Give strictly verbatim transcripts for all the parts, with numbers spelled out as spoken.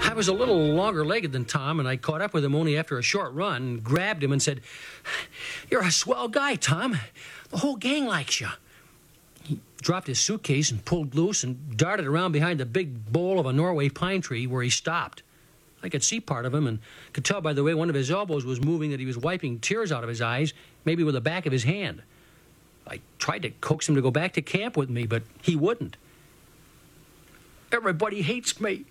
I was a little longer-legged than Tom, and I caught up with him only after a short run and grabbed him and said, "You're a swell guy, Tom. The whole gang likes you." He dropped his suitcase and pulled loose and darted around behind the big bole of a Norway pine tree where he stopped. I could see part of him and could tell by the way one of his elbows was moving that he was wiping tears out of his eyes, maybe with the back of his hand. I tried to coax him to go back to camp with me, but he wouldn't. "Everybody hates me."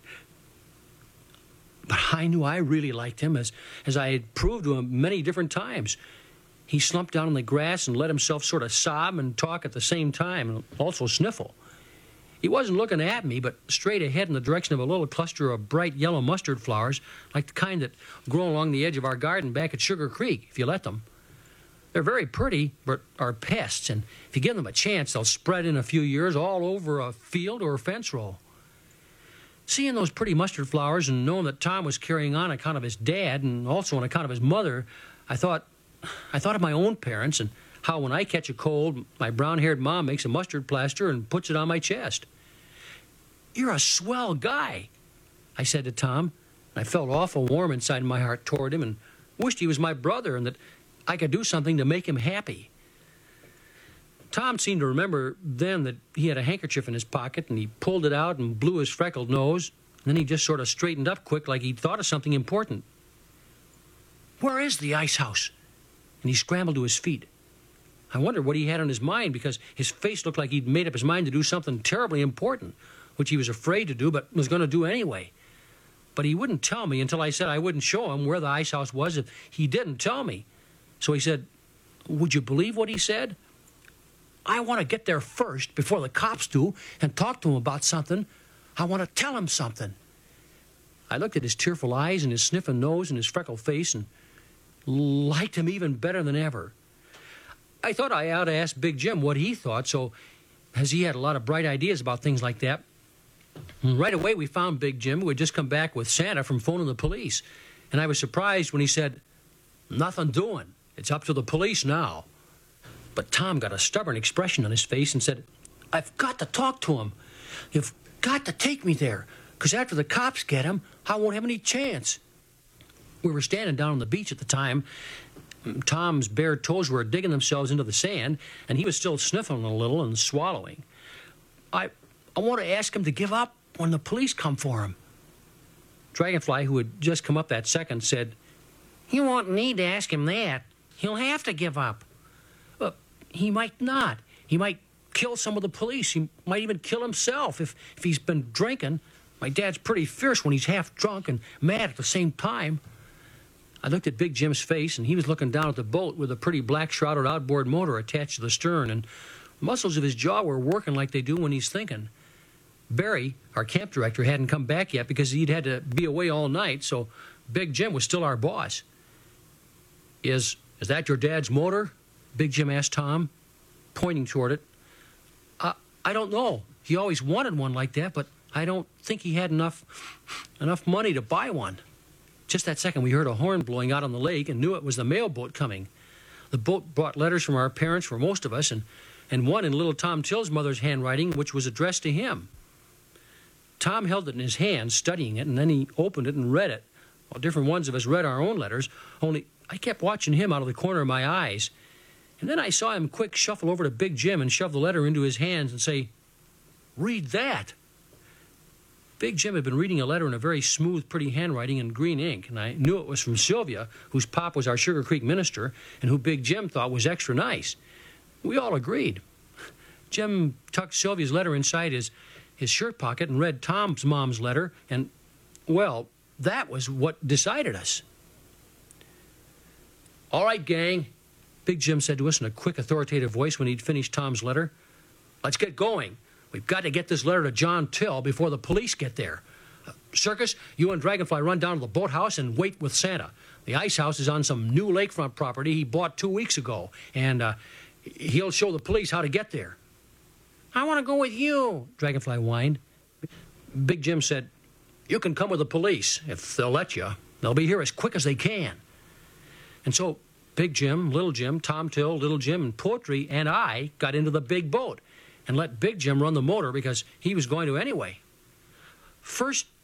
But I knew I really liked him, as, as I had proved to him many different times. He slumped down in the grass and let himself sort of sob and talk at the same time, and also sniffle. He wasn't looking at me, but straight ahead in the direction of a little cluster of bright yellow mustard flowers, like the kind that grow along the edge of our garden back at Sugar Creek, if you let them. They're very pretty, but are pests, and if you give them a chance, they'll spread in a few years all over a field or a fence row. Seeing those pretty mustard flowers and knowing that Tom was carrying on account of his dad and also on account of his mother, I thought, I thought of my own parents and how when I catch a cold, my brown-haired mom makes a mustard plaster and puts it on my chest. "You're a swell guy," I said to Tom. I felt awful warm inside my heart toward him and wished he was my brother and that I could do something to make him happy. Tom seemed to remember then that he had a handkerchief in his pocket, and he pulled it out and blew his freckled nose. And then he just sort of straightened up quick like he'd thought of something important. "Where is the ice house?" And he scrambled to his feet. I wondered what he had on his mind, because his face looked like he'd made up his mind to do something terribly important, which he was afraid to do but was going to do anyway. But he wouldn't tell me until I said I wouldn't show him where the ice house was if he didn't tell me. So he said, "Would you believe what he said? I want to get there first before the cops do and talk to him about something. I want to tell him something." I looked at his tearful eyes and his sniffing nose and his freckled face and liked him even better than ever. I thought I ought to ask Big Jim what he thought, so as he had a lot of bright ideas about things like that. And right away we found Big Jim, who had just come back with Santa from phoning the police. And I was surprised when he said, "Nothing doing. It's up to the police now." But Tom got a stubborn expression on his face and said, "I've got to talk to him. You've got to take me there, because after the cops get him, I won't have any chance." We were standing down on the beach at the time. Tom's bare toes were digging themselves into the sand, and he was still sniffling a little and swallowing. I, I want to ask him to give up when the police come for him." Dragonfly, who had just come up that second, said, "You won't need to ask him that. He'll have to give up." "But he might not. He might kill some of the police. He might even kill himself if, if he's been drinking. My dad's pretty fierce when he's half drunk and mad at the same time." I looked at Big Jim's face, and he was looking down at the boat with a pretty black-shrouded outboard motor attached to the stern, and the muscles of his jaw were working like they do when he's thinking. Barry, our camp director, hadn't come back yet because he'd had to be away all night, so Big Jim was still our boss. Is, is that your dad's motor?" Big Jim asked Tom, pointing toward it. Uh, I don't know. He always wanted one like that, but I don't think he had enough, enough money to buy one. Just that second, we heard a horn blowing out on the lake and knew it was the mail boat coming. The boat brought letters from our parents for most of us, and, and one in little Tom Till's mother's handwriting, which was addressed to him. Tom held it in his hand, studying it, and then he opened it and read it, while different ones of us read our own letters, only I kept watching him out of the corner of my eyes. And then I saw him quick shuffle over to Big Jim and shove the letter into his hands and say, "Read that." Big Jim had been reading a letter in a very smooth, pretty handwriting in green ink, and I knew it was from Sylvia, whose pop was our Sugar Creek minister, and who Big Jim thought was extra nice. We all agreed. Jim tucked Sylvia's letter inside his, his shirt pocket and read Tom's mom's letter, and, well, that was what decided us. "All right, gang," Big Jim said to us in a quick, authoritative voice when he'd finished Tom's letter. "Let's get going. We've got to get this letter to John Till before the police get there. Uh, Circus, you and Dragonfly run down to the boathouse and wait with Santa. The ice house is on some new lakefront property he bought two weeks ago, and uh, he'll show the police how to get there." "I want to go with you," Dragonfly whined. Big Jim said, "You can come with the police, if they'll let you. They'll be here as quick as they can." And so Big Jim, Little Jim, Tom Till, Little Jim, and Poetry, and I got into the big boat and let Big Jim run the motor because he was going to anyway. First,